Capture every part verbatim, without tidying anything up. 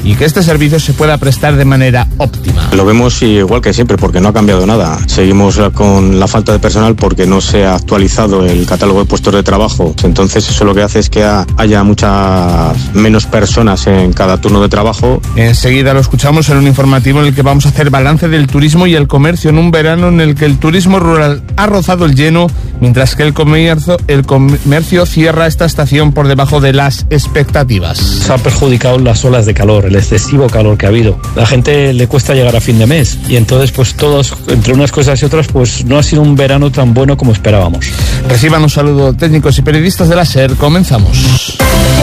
y que este servicio se pueda prestar de manera óptima. Lo vemos igual que siempre, porque no ha cambiado nada. Seguimos con la falta de personal porque no se ha actualizado el catálogo de puestos de trabajo. Entonces eso lo que hace es que haya muchas menos personas en cada turno de trabajo. Enseguida lo escuchamos en un informativo en el que vamos a hacer balance del turismo y el comercio en un verano en el que el turismo rural ha rozado el lleno, mientras que el comercio, el comercio cierra esta estación por debajo de las expectativas. Se ha perjudicado las olas de calor, el excesivo calor que ha habido. A la gente le cuesta llegar a fin de mes y entonces pues todos, entre unas cosas y otras, pues no ha sido un verano tan bueno como esperábamos. Reciban un saludo técnicos y periodistas de la SER. Comenzamos.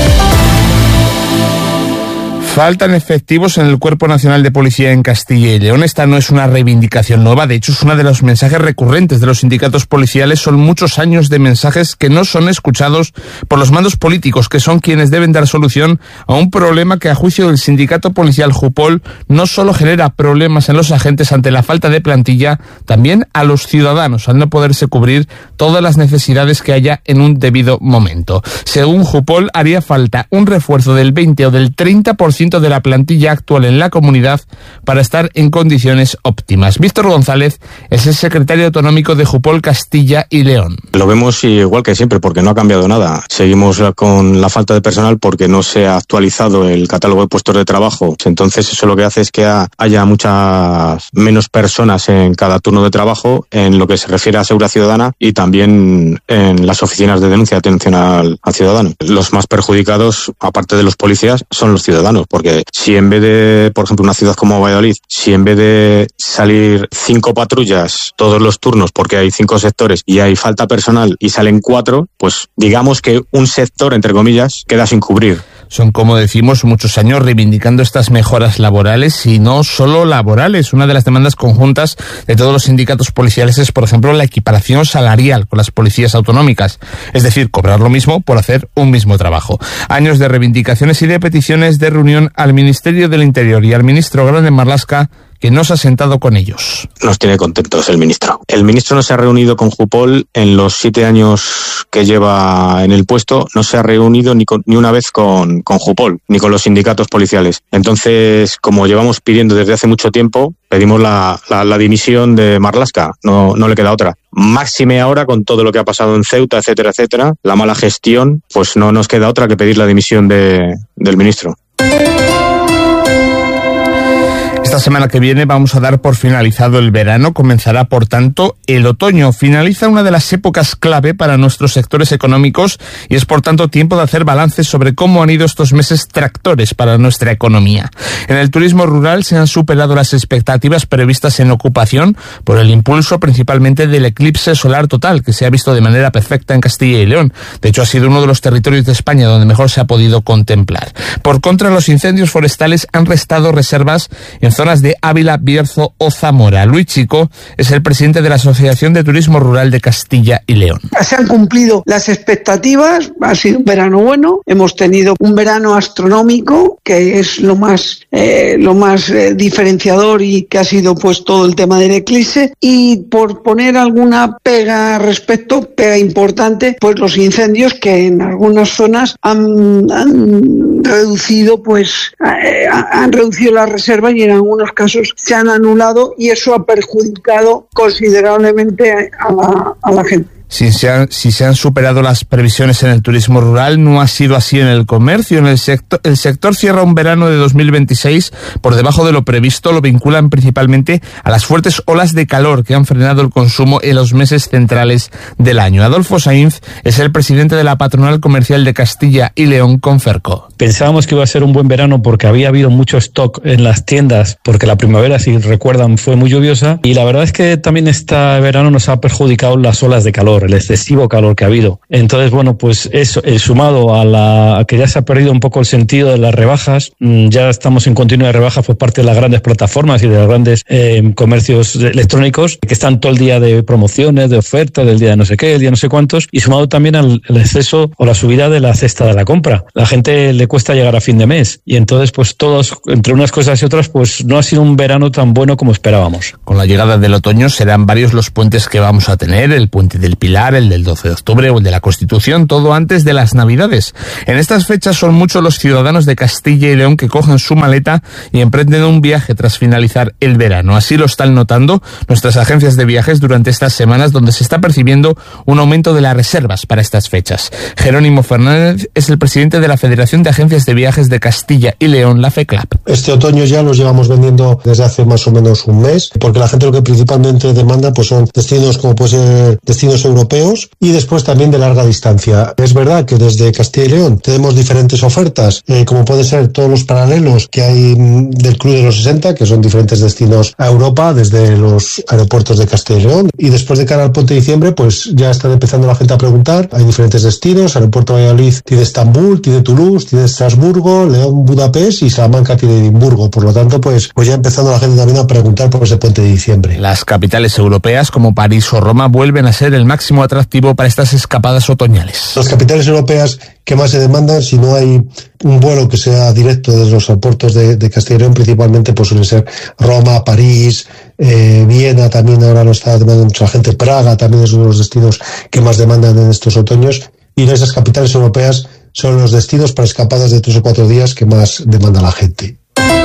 Faltan efectivos en el Cuerpo Nacional de Policía en Castilla y León. Esta no es una reivindicación nueva, de hecho es uno de los mensajes recurrentes de los sindicatos policiales. Son muchos años de mensajes que no son escuchados por los mandos políticos, que son quienes deben dar solución a un problema que, a juicio del sindicato policial Jupol, no solo genera problemas en los agentes ante la falta de plantilla, también a los ciudadanos al no poderse cubrir todas las necesidades que haya en un debido momento. Según Jupol, haría falta un refuerzo del veinte o del treinta por ciento de la plantilla actual en la comunidad para estar en condiciones óptimas. Víctor González es el secretario autonómico de Jupol Castilla y León. Lo vemos igual que siempre, porque no ha cambiado nada. Seguimos con la falta de personal porque no se ha actualizado el catálogo de puestos de trabajo. Entonces eso lo que hace es que haya muchas menos personas en cada turno de trabajo en lo que se refiere a seguridad ciudadana y también en las oficinas de denuncia y atención al, al ciudadano. Los más perjudicados, aparte de los policías, son los ciudadanos. Porque si en vez de, por ejemplo, una ciudad como Valladolid, si en vez de salir cinco patrullas todos los turnos porque hay cinco sectores y hay falta personal y salen cuatro, pues digamos que un sector, entre comillas, queda sin cubrir. Son, como decimos, muchos años reivindicando estas mejoras laborales y no solo laborales. Una de las demandas conjuntas de todos los sindicatos policiales es, por ejemplo, la equiparación salarial con las policías autonómicas. Es decir, cobrar lo mismo por hacer un mismo trabajo. Años de reivindicaciones y de peticiones de reunión al Ministerio del Interior y al ministro Grande Marlaska, que no se ha sentado con ellos. Nos tiene contentos el ministro. El ministro no se ha reunido con Jupol en los siete años que lleva en el puesto, no se ha reunido ni, con, ni una vez con, con Jupol, ni con los sindicatos policiales. Entonces, como llevamos pidiendo desde hace mucho tiempo, pedimos la, la, la dimisión de Marlaska, no, no le queda otra. Máxime ahora con todo lo que ha pasado en Ceuta, etcétera, etcétera, la mala gestión, pues no nos queda otra que pedir la dimisión de, del ministro. Esta semana que viene vamos a dar por finalizado el verano, comenzará por tanto el otoño. Finaliza una de las épocas clave para nuestros sectores económicos y es por tanto tiempo de hacer balances sobre cómo han ido estos meses tractores para nuestra economía. En el turismo rural se han superado las expectativas previstas en ocupación por el impulso principalmente del eclipse solar total, que se ha visto de manera perfecta en Castilla y León. De hecho, ha sido uno de los territorios de España donde mejor se ha podido contemplar. Por contra, los incendios forestales han restado reservas en zonas de Ávila, Bierzo o Zamora. Luis Chico es el presidente de la Asociación de Turismo Rural de Castilla y León. Se han cumplido las expectativas, ha sido un verano bueno, hemos tenido un verano astronómico, que es lo más eh, lo más eh, diferenciador y que ha sido pues todo el tema del eclipse. Y por poner alguna pega al respecto, pega importante, pues los incendios que en algunas zonas han, han reducido pues eh, han reducido las reservas y en algunos casos se han anulado y eso ha perjudicado considerablemente a la, a la gente. Si se, han, si se han superado las previsiones en el turismo rural, no ha sido así en el comercio. En el sector, el sector cierra un verano de dos mil veintiséis por debajo de lo previsto. Lo vinculan principalmente a las fuertes olas de calor que han frenado el consumo en los meses centrales del año. Adolfo Sainz es el presidente de la Patronal Comercial de Castilla y León, Conferco. Pensábamos que iba a ser un buen verano porque había habido mucho stock en las tiendas, porque la primavera, si recuerdan, fue muy lluviosa, y la verdad es que también este verano nos ha perjudicado las olas de calor, el excesivo calor que ha habido. Entonces, bueno, pues eso, eh, sumado a, la, a que ya se ha perdido un poco el sentido de las rebajas, mmm, ya estamos en continua rebaja por parte de las grandes plataformas y de los grandes eh, comercios electrónicos que están todo el día de promociones, de ofertas, del día de no sé qué, el día no sé cuántos, y sumado también al, al exceso o la subida de la cesta de la compra. La gente le cuesta llegar a fin de mes y entonces, pues todos, entre unas cosas y otras, pues no ha sido un verano tan bueno como esperábamos. Con la llegada del otoño serán varios los puentes que vamos a tener: el puente del Pilar, Pilar, el del doce de octubre o el de la Constitución, todo antes de las Navidades. En estas fechas son muchos los ciudadanos de Castilla y León que cogen su maleta y emprenden un viaje tras finalizar el verano. Así lo están notando nuestras agencias de viajes durante estas semanas, donde se está percibiendo un aumento de las reservas para estas fechas. Jerónimo Fernández es el presidente de la Federación de Agencias de Viajes de Castilla y León, la FECLAP. Este otoño ya los llevamos vendiendo desde hace más o menos un mes, porque la gente lo que principalmente demanda pues son destinos como puede ser destinos europeos y después también de larga distancia. Es verdad que desde Castilla y León tenemos diferentes ofertas, eh, como puede ser todos los paralelos que hay del Club de los sesenta, que son diferentes destinos a Europa desde los aeropuertos de Castilla y León. Y después de cara al Puente de Diciembre, pues ya está empezando la gente a preguntar. Hay diferentes destinos. El aeropuerto de Valladolid tiene Estambul, tiene Toulouse, tiene Estrasburgo, León, Budapest y Salamanca tiene Edimburgo. Por lo tanto, pues, pues ya empezando la gente también a preguntar por ese Puente de Diciembre. Las capitales europeas como París o Roma vuelven a ser el máximo atractivo para estas escapadas otoñales. Las capitales europeas que más se demandan, si no hay un vuelo que sea directo desde los aeropuertos de, de Castilla y León, principalmente pues suelen ser Roma, París, eh, Viena también ahora lo está demandando mucha gente, Praga también es uno de los destinos que más demandan en estos otoños, y esas capitales europeas son los destinos para escapadas de tres o cuatro días que más demanda la gente.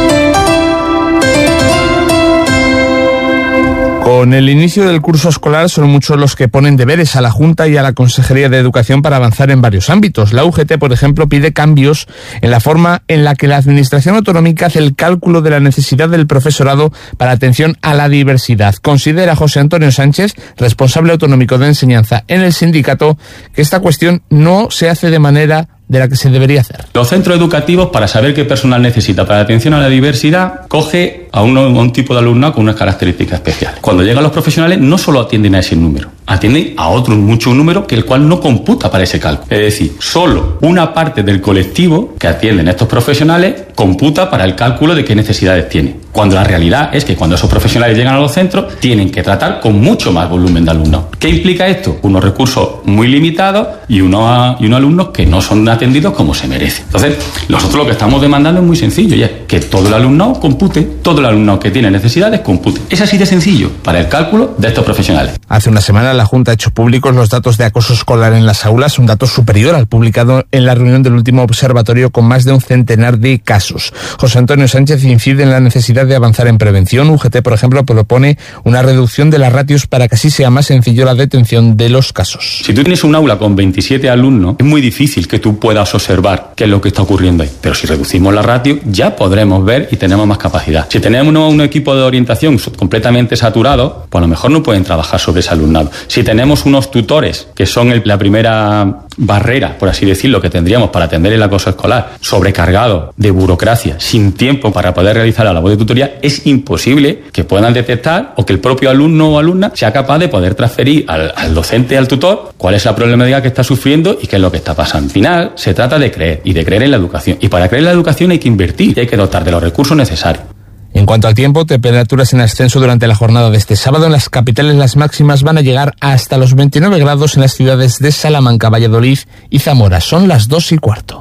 Con el inicio del curso escolar son muchos los que ponen deberes a la Junta y a la Consejería de Educación para avanzar en varios ámbitos. La U G T, por ejemplo, pide cambios en la forma en la que la Administración autonómica hace el cálculo de la necesidad del profesorado para atención a la diversidad. Considera José Antonio Sánchez, responsable autonómico de enseñanza en el sindicato, que esta cuestión no se hace de manera de la que se debería hacer. Los centros educativos, para saber qué personal necesita para la atención a la diversidad, coge a, uno, a un tipo de alumnado con unas características especiales. Cuando llegan los profesionales, no solo atienden a ese número, atienden a otro mucho número que el cual no computa para ese cálculo. Es decir, solo una parte del colectivo que atienden estos profesionales computa para el cálculo de qué necesidades tiene. Cuando la realidad es que cuando esos profesionales llegan a los centros, tienen que tratar con mucho más volumen de alumnos. ¿Qué implica esto? Unos recursos muy limitados y unos, y unos alumnos que no son atendidos como se merece. Entonces, nosotros lo que estamos demandando es muy sencillo, y es que todo el alumnado compute, todo el alumnado que tiene necesidades compute. Es así de sencillo para el cálculo de estos profesionales. Hace una semana la Junta ha hecho públicos los datos de acoso escolar en las aulas, un dato superior al publicado en la reunión del último observatorio con más de un centenar de casos. José Antonio Sánchez incide en la necesidad de avanzar en prevención. U G T, por ejemplo, propone una reducción de las ratios para que así sea más sencillo la detención de los casos. Si tú tienes un aula con veintisiete alumnos, es muy difícil que tú puedas observar qué es lo que está ocurriendo ahí. Pero si reducimos la ratio, ya podremos ver y tenemos más capacidad. Si tenemos un equipo de orientación completamente saturado, pues a lo mejor no pueden trabajar sobre ese alumnado. Si tenemos unos tutores, que son el, la primera barrera, por así decirlo, que tendríamos para atender el acoso escolar, sobrecargado de burocracia, sin tiempo para poder realizar la labor de tutoría, es imposible que puedan detectar o que el propio alumno o alumna sea capaz de poder transferir al, al docente, al tutor, cuál es la problemática que está sufriendo y qué es lo que está pasando. Al final, se trata de creer y de creer en la educación. Y para creer en la educación hay que invertir y hay que dotar de los recursos necesarios. En cuanto al tiempo, temperaturas en ascenso durante la jornada de este sábado. En las capitales las máximas van a llegar hasta los veintinueve grados en las ciudades de Salamanca, Valladolid y Zamora. Son las dos y cuarto.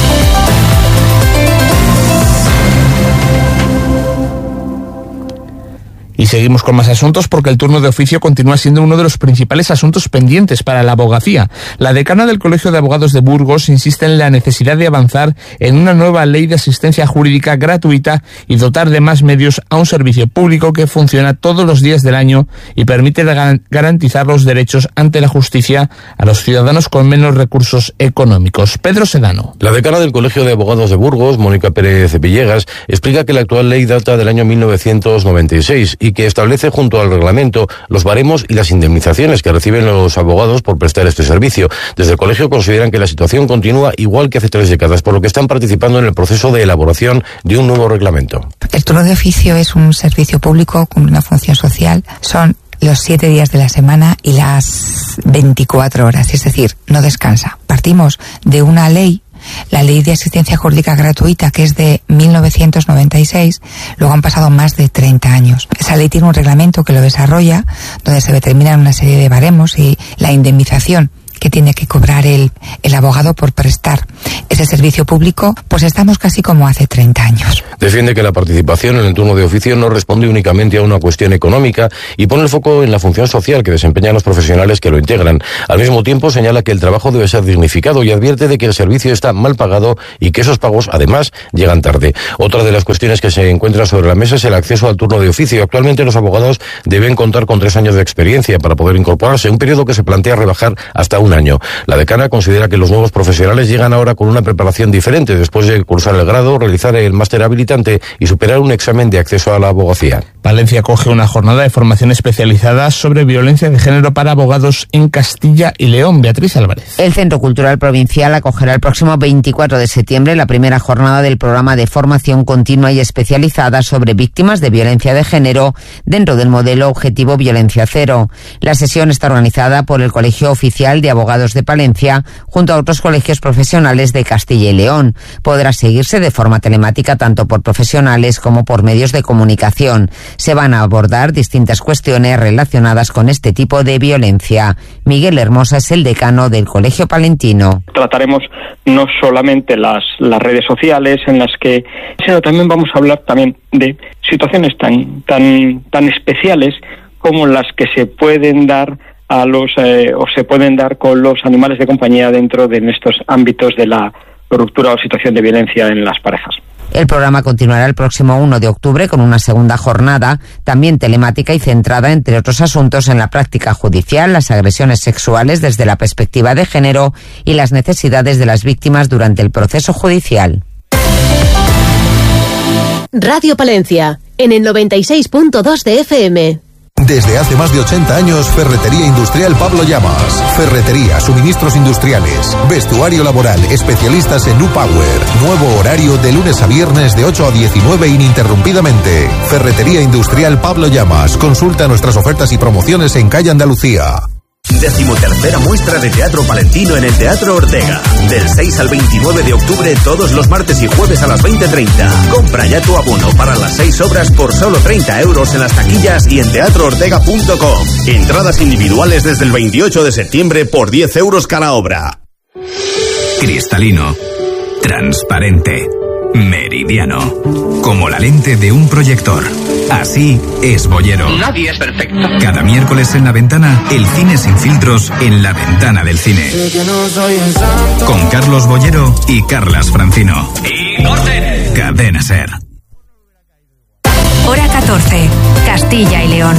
Y seguimos con más asuntos porque el turno de oficio continúa siendo uno de los principales asuntos pendientes para la abogacía. La decana del Colegio de Abogados de Burgos insiste en la necesidad de avanzar en una nueva ley de asistencia jurídica gratuita y dotar de más medios a un servicio público que funciona todos los días del año y permite garantizar los derechos ante la justicia a los ciudadanos con menos recursos económicos. Pedro Sedano. La decana del Colegio de Abogados de Burgos, Mónica Pérez Villegas, explica que la actual ley data del año mil novecientos noventa y seis y que establece junto al reglamento los baremos y las indemnizaciones que reciben los abogados por prestar este servicio. Desde el colegio consideran que la situación continúa igual que hace tres décadas, por lo que están participando en el proceso de elaboración de un nuevo reglamento. El turno de oficio es un servicio público con una función social. Son los siete días de la semana y las veinticuatro horas, es decir, no descansa. Partimos de una ley, la Ley de Asistencia Jurídica Gratuita, que es de mil novecientos noventa y seis, luego han pasado más de treinta años. Esa ley tiene un reglamento que lo desarrolla, donde se determinan una serie de baremos y la indemnización que tiene que cobrar el, el abogado por prestar ese servicio público, pues estamos casi como hace treinta años. Defiende que la participación en el turno de oficio no responde únicamente a una cuestión económica y pone el foco en la función social que desempeñan los profesionales que lo integran. Al mismo tiempo señala que el trabajo debe ser dignificado y advierte de que el servicio está mal pagado y que esos pagos, además, llegan tarde. Otra de las cuestiones que se encuentra sobre la mesa es el acceso al turno de oficio. Actualmente los abogados deben contar con tres años de experiencia para poder incorporarse, un periodo que se plantea rebajar hasta un año. La decana considera que los nuevos profesionales llegan ahora con una preparación diferente después de cursar el grado, realizar el máster habilitante y superar un examen de acceso a la abogacía. Palencia acoge una jornada de formación especializada sobre violencia de género para abogados en Castilla y León. Beatriz Álvarez. El Centro Cultural Provincial acogerá el próximo veinticuatro de septiembre la primera jornada del programa de formación continua y especializada sobre víctimas de violencia de género dentro del modelo Objetivo Violencia Cero. La sesión está organizada por el Colegio Oficial de Abogados de Palencia junto a otros colegios profesionales de Castilla y León. Podrá seguirse de forma telemática tanto por profesionales como por medios de comunicación. Se van a abordar distintas cuestiones relacionadas con este tipo de violencia. Miguel Hermosa es el decano del Colegio Palentino. Trataremos no solamente las, las redes sociales en las que, sino también vamos a hablar también de situaciones tan, tan, tan especiales como las que se pueden dar a los eh, o se pueden dar con los animales de compañía dentro de estos ámbitos de la ruptura o situación de violencia en las parejas. El programa continuará el próximo uno de octubre con una segunda jornada, también telemática y centrada, entre otros asuntos, en la práctica judicial, las agresiones sexuales desde la perspectiva de género y las necesidades de las víctimas durante el proceso judicial. Radio Palencia, en el noventa y seis punto dos de F M. Desde hace más de ochenta años, Ferretería Industrial Pablo Llamas. Ferretería, suministros industriales, vestuario laboral, especialistas en U-Power. Nuevo horario de lunes a viernes de ocho a diecinueve ininterrumpidamente. Ferretería Industrial Pablo Llamas. Consulta nuestras ofertas y promociones en Calle Andalucía. Decimotercera muestra de teatro palentino en el Teatro Ortega. Del seis al veintinueve de octubre, todos los martes y jueves a las veinte treinta. Compra ya tu abono para las seis obras por solo treinta euros en las taquillas y en teatro ortega punto com. Entradas individuales desde el veintiocho de septiembre por diez euros cada obra. Cristalino. Transparente. Meridiano. Como la lente de un proyector. Así es Bollero. Nadie es perfecto. Cada miércoles en La Ventana, el cine sin filtros en la ventana del cine. Con Carlos Bollero y Carlas Francino. ¡Y corten! Cadena Ser. Hora catorce. Castilla y León.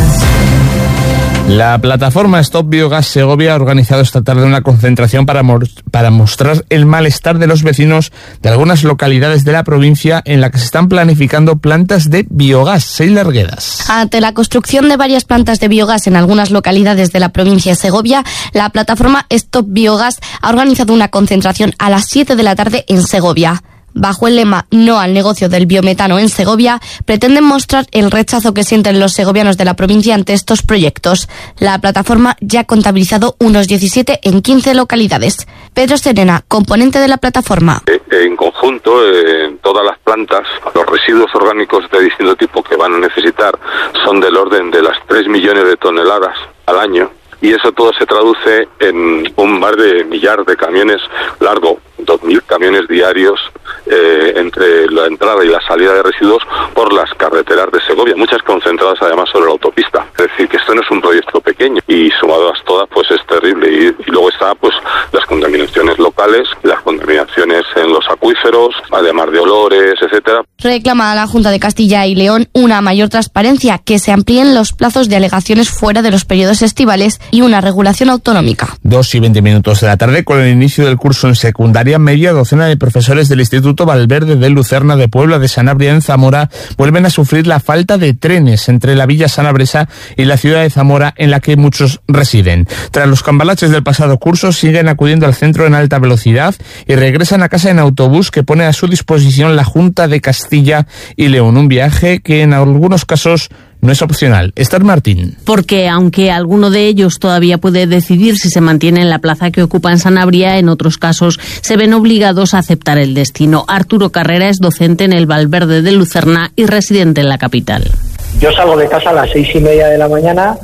La plataforma Stop Biogas Segovia ha organizado esta tarde una concentración para, mo- para mostrar el malestar de los vecinos de algunas localidades de la provincia en la que se están planificando plantas de biogás. Seis Larguedas. Ante la construcción de varias plantas de biogás en algunas localidades de la provincia de Segovia, la plataforma Stop Biogas ha organizado una concentración a las siete de la tarde en Segovia. Bajo el lema No al negocio del biometano en Segovia, pretenden mostrar el rechazo que sienten los segovianos de la provincia ante estos proyectos. La plataforma ya ha contabilizado unos diecisiete en quince localidades. Pedro Serena, componente de la plataforma. En conjunto, en todas las plantas, los residuos orgánicos de distinto tipo que van a necesitar son del orden de las tres millones de toneladas al año. Y eso todo se traduce en un mar de millar de camiones largo, dos mil camiones diarios eh, entre la entrada y la salida de residuos por las carreteras de Segovia, muchas concentradas además sobre la autopista. Es decir, que esto no es un proyecto pequeño y sumado a todas pues es terrible. Y, y luego está pues las contaminaciones locales, las contaminaciones en los acuíferos, además de olores, etcétera. Reclama a la Junta de Castilla y León una mayor transparencia, que se amplíen los plazos de alegaciones fuera de los periodos estivales y una regulación autonómica. Dos y veinte minutos de la tarde, con el inicio del curso en secundaria, media docena de profesores del Instituto Valverde de Lucerna de Puebla de Sanabria en Zamora vuelven a sufrir la falta de trenes entre la villa sanabresa y la ciudad de Zamora, en la que muchos residen. Tras los cambalaches del pasado curso, siguen acudiendo al centro en alta velocidad y regresan a casa en autobús que pone a su disposición la Junta de Castilla y León, un viaje que en algunos casos no es opcional. Esther Martín. Porque aunque alguno de ellos todavía puede decidir si se mantiene en la plaza que ocupa en Sanabria, en otros casos se ven obligados a aceptar el destino. Arturo Carrera es docente en el Valverde de Lucerna y residente en la capital. Yo salgo de casa a las seis y media de la mañana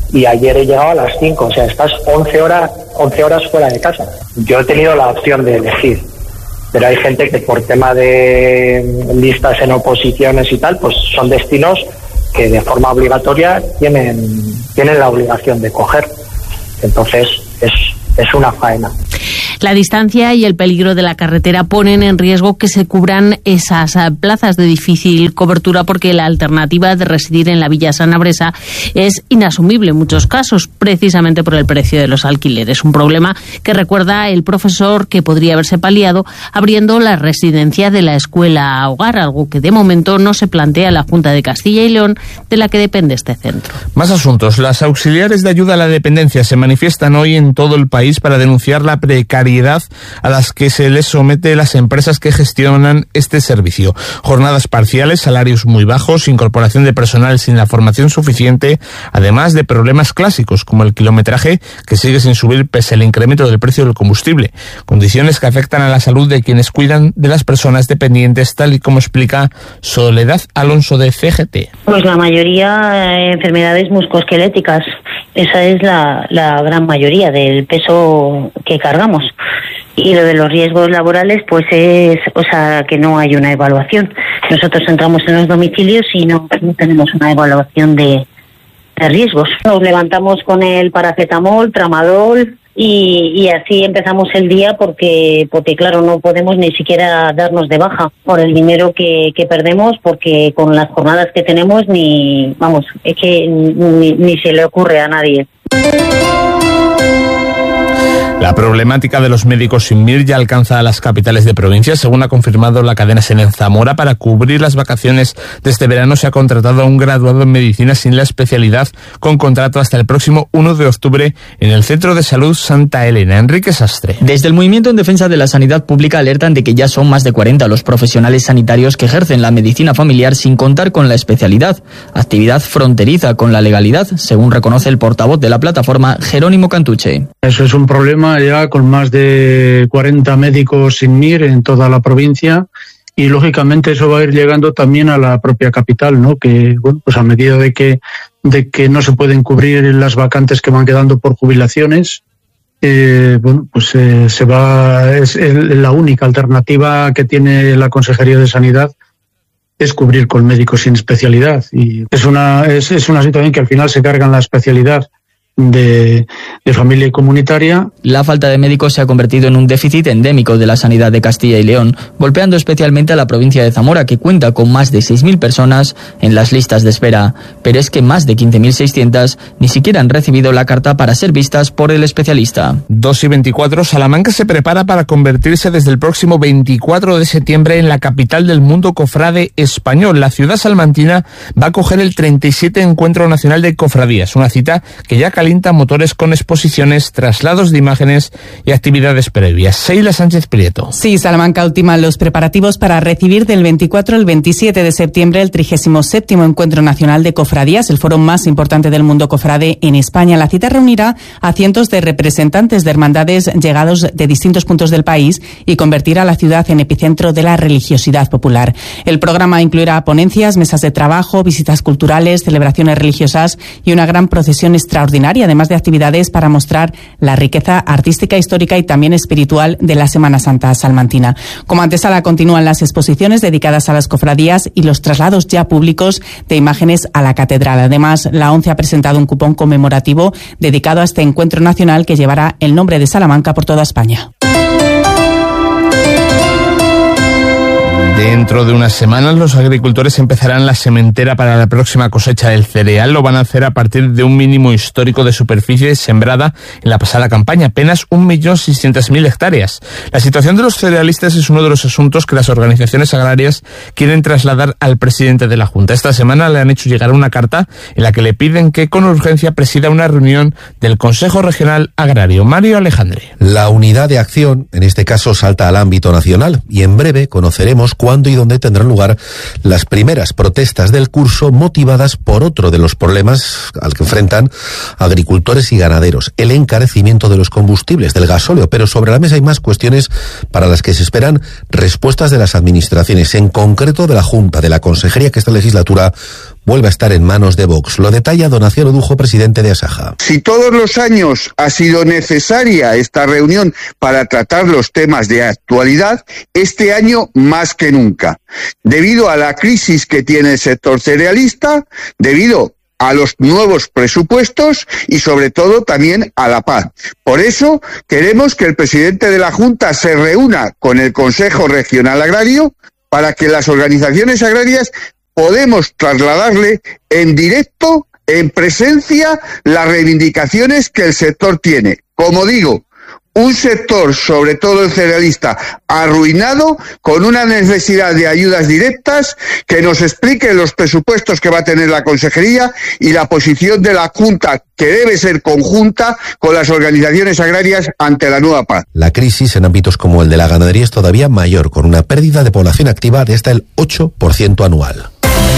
y ayer he llegado a las cinco, o sea, estás once horas, once horas fuera de casa. Yo he tenido la opción de elegir, pero hay gente que por tema de listas en oposiciones y tal, pues son destinos que de forma obligatoria tienen, tienen la obligación de coger. Entonces es, es una faena. La distancia y el peligro de la carretera ponen en riesgo que se cubran esas plazas de difícil cobertura, porque la alternativa de residir en la Villa Sanabria es inasumible en muchos casos, precisamente por el precio de los alquileres. Un problema que recuerda el profesor que podría haberse paliado abriendo la residencia de la escuela hogar, algo que de momento no se plantea la Junta de Castilla y León, de la que depende este centro. Más asuntos. Las auxiliares de ayuda a la dependencia se manifiestan hoy en todo el país para denunciar la precariedad a las que se les somete las empresas que gestionan este servicio. Jornadas parciales, salarios muy bajos, incorporación de personal sin la formación suficiente, además de problemas clásicos como el kilometraje, que sigue sin subir pese al incremento del precio del combustible. Condiciones que afectan a la salud de quienes cuidan de las personas dependientes, tal y como explica Soledad Alonso de C G T. Pues la mayoría eh, enfermedades musculoesqueléticas. Esa es la, la gran mayoría del peso que cargamos. Y lo de los riesgos laborales, pues es, o sea, que no hay una evaluación. Nosotros entramos en los domicilios y no, no tenemos una evaluación de, de riesgos. Nos levantamos con el paracetamol, tramadol y, y así empezamos el día porque, porque claro, no podemos ni siquiera darnos de baja por el dinero que, que perdemos, porque con las jornadas que tenemos ni, vamos, es que ni, ni se le ocurre a nadie. La problemática de los médicos sin M I R ya alcanza a las capitales de provincia. Según ha confirmado la cadena SER en Zamora, para cubrir las vacaciones de este verano se ha contratado a un graduado en medicina sin la especialidad, con contrato hasta el próximo uno de octubre en el Centro de Salud Santa Elena. Enrique Sastre. Desde el Movimiento en Defensa de la Sanidad Pública alertan de que ya son más de cuarenta los profesionales sanitarios que ejercen la medicina familiar sin contar con la especialidad, actividad fronteriza con la legalidad, según reconoce el portavoz de la plataforma, Jerónimo Cantuche. Eso es un problema ya con más de cuarenta médicos sin M I R en toda la provincia, y lógicamente eso va a ir llegando también a la propia capital, ¿no? Que bueno, pues a medida de que de que no se pueden cubrir las vacantes que van quedando por jubilaciones, eh, bueno, pues eh, se va es el, la única alternativa que tiene la Consejería de Sanidad es cubrir con médicos sin especialidad, y es una es, es una situación que al final se carga en la especialidad De, de familia y comunitaria. La falta de médicos se ha convertido en un déficit endémico de la sanidad de Castilla y León, golpeando especialmente a la provincia de Zamora, que cuenta con más de seis mil personas en las listas de espera. Pero es que más de quince mil seiscientas ni siquiera han recibido la carta para ser vistas por el especialista. dos y veinticuatro, Salamanca se prepara para convertirse desde el próximo veinticuatro de septiembre en la capital del mundo cofrade español. La ciudad salmantina va a acoger el treinta y siete Encuentro Nacional de Cofradías, una cita que ya calienta motores con exposiciones, traslados de imágenes y actividades previas. Seila Sánchez Prieto. Sí, Salamanca ultima los preparativos para recibir del veinticuatro al veintisiete de septiembre el trigésimo séptimo Encuentro Nacional de Cofradías, el foro más importante del mundo cofrade en España. La cita reunirá a cientos de representantes de hermandades llegados de distintos puntos del país y convertirá a la ciudad en epicentro de la religiosidad popular. El programa incluirá ponencias, mesas de trabajo, visitas culturales, celebraciones religiosas y una gran procesión extraordinaria, además de actividades para mostrar la riqueza artística, histórica y también espiritual de la Semana Santa salmantina. Como antesala continúan las exposiciones dedicadas a las cofradías y los traslados ya públicos de imágenes a la catedral. Además, la ONCE ha presentado un cupón conmemorativo dedicado a este encuentro nacional que llevará el nombre de Salamanca por toda España. Dentro de unas semanas los agricultores empezarán la sementera para la próxima cosecha del cereal. Lo van a hacer a partir de un mínimo histórico de superficie sembrada en la pasada campaña, apenas un millón seiscientas mil hectáreas. La situación de los cerealistas es uno de los asuntos que las organizaciones agrarias quieren trasladar al presidente de la Junta. Esta semana le han hecho llegar una carta en la que le piden que con urgencia presida una reunión del Consejo Regional Agrario. Mario Alejandre. La unidad de acción, en este caso, salta al ámbito nacional y en breve conoceremos cuándo y dónde tendrán lugar las primeras protestas del curso, motivadas por otro de los problemas al que enfrentan agricultores y ganaderos, el encarecimiento de los combustibles, del gasóleo. Pero sobre la mesa hay más cuestiones para las que se esperan respuestas de las administraciones, en concreto de la Junta, de la Consejería, que esta legislatura vuelve a estar en manos de Vox. Lo detalla Donación Odujo, presidente de Asaja. Si todos los años ha sido necesaria esta reunión para tratar los temas de actualidad, este año más que nunca, debido a la crisis que tiene el sector cerealista, debido a los nuevos presupuestos y sobre todo también a la paz. Por eso queremos que el presidente de la Junta se reúna con el Consejo Regional Agrario para que las organizaciones agrarias podemos trasladarle en directo, en presencia, las reivindicaciones que el sector tiene. Como digo, un sector, sobre todo el cerealista, arruinado, con una necesidad de ayudas directas, que nos explique los presupuestos que va a tener la consejería y la posición de la Junta, que debe ser conjunta con las organizaciones agrarias ante la nueva P A C. La crisis en ámbitos como el de la ganadería es todavía mayor, con una pérdida de población activa de hasta el ocho por ciento anual.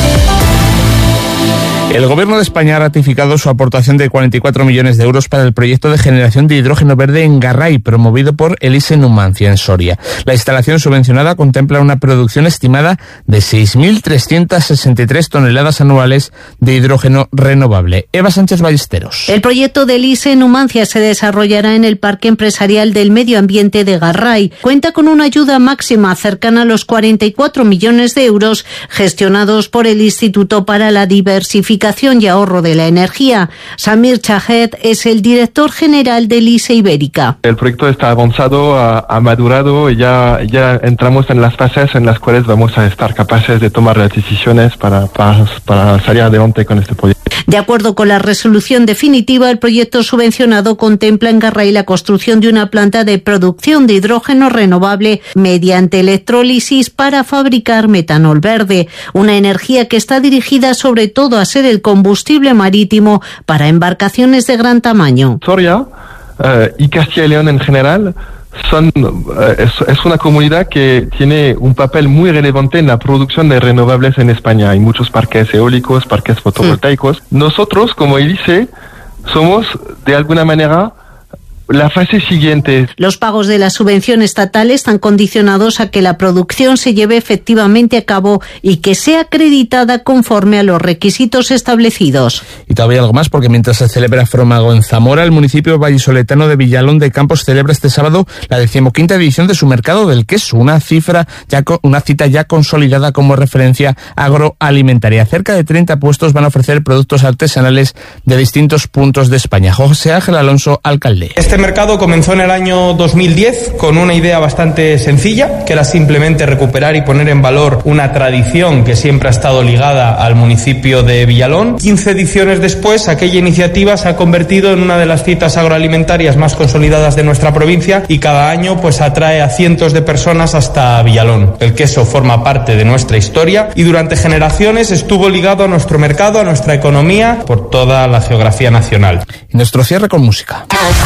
El Gobierno de España ha ratificado su aportación de cuarenta y cuatro millones de euros para el proyecto de generación de hidrógeno verde en Garray, promovido por el I S E Numancia, en Soria. La instalación subvencionada contempla una producción estimada de seis mil trescientas sesenta y tres toneladas anuales de hidrógeno renovable. Eva Sánchez Ballesteros. El proyecto del I S E Numancia se desarrollará en el Parque Empresarial del Medio Ambiente de Garray. Cuenta con una ayuda máxima cercana a los cuarenta y cuatro millones de euros gestionados por el Instituto para la Diversificación y Ahorro de la Energía. Samir Chahed es el director general del I S E Ibérica. El proyecto está avanzado, ha, ha madurado y ya, ya entramos en las fases en las cuales vamos a estar capaces de tomar las decisiones para, para, para salir adelante con este proyecto. De acuerdo con la resolución definitiva, el proyecto subvencionado contempla en Garray la construcción de una planta de producción de hidrógeno renovable mediante electrólisis para fabricar metanol verde, una energía que está dirigida sobre todo a ser el combustible marítimo para embarcaciones de gran tamaño. Soria eh, y Castilla y León en general son eh, es, es una comunidad que tiene un papel muy relevante en la producción de renovables en España. Hay muchos parques eólicos, parques fotovoltaicos. Sí. Nosotros, como el I S E, somos de alguna manera la fase siguiente. Los pagos de la subvención estatal están condicionados a que la producción se lleve efectivamente a cabo y que sea acreditada conforme a los requisitos establecidos. Y todavía algo más, porque mientras se celebra Frómago en Zamora, el municipio vallisoletano de Villalón de Campos celebra este sábado la decimoquinta edición de su mercado del queso, una cifra ya una cita ya consolidada como referencia agroalimentaria. Cerca de treinta puestos van a ofrecer productos artesanales de distintos puntos de España. José Ángel Alonso, alcalde. Este mercado comenzó en el año dos mil diez con una idea bastante sencilla, que era simplemente recuperar y poner en valor una tradición que siempre ha estado ligada al municipio de Villalón. quince ediciones después, aquella iniciativa se ha convertido en una de las citas agroalimentarias más consolidadas de nuestra provincia y cada año pues atrae a cientos de personas hasta Villalón. El queso forma parte de nuestra historia y durante generaciones estuvo ligado a nuestro mercado, a nuestra economía, por toda la geografía nacional. Y nuestro cierre con música.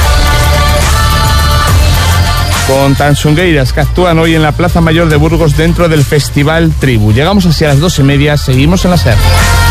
Con Tansungueiras, que actúan hoy en la Plaza Mayor de Burgos dentro del Festival Tribu. Llegamos así a las dos y media, seguimos en la SER.